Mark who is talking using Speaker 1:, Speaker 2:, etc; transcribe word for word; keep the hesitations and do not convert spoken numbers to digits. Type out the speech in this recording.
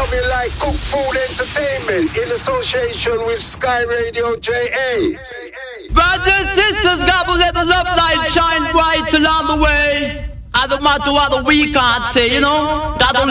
Speaker 1: coming like Cook Food Entertainment in association with Sky Radio J A.
Speaker 2: Brothers and sisters, God will let the love light shine bright along the way. I don't matter what the we can't say, you know. God will